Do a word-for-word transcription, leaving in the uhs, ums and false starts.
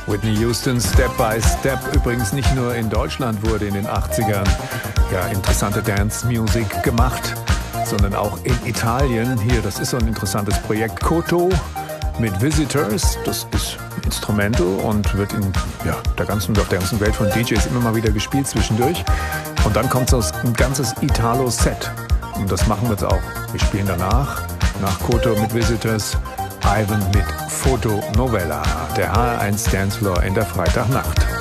Whitney Houston, Step by Step, übrigens nicht nur in Deutschland wurde in den achtzigern ja interessante Dance-Music gemacht, sondern auch in Italien. Hier, das ist so ein interessantes Projekt, Koto mit Visitors, das ist Instrumental und wird in ja, der ganzen, auf der ganzen Welt von D Js immer mal wieder gespielt zwischendurch. Und dann kommt so ein ganzes Italo-Set. Und das machen wir jetzt auch. Wir spielen danach, nach Koto mit Visitors, Ivan mit Foto Novella, der H eins Dancefloor in der Freitagnacht.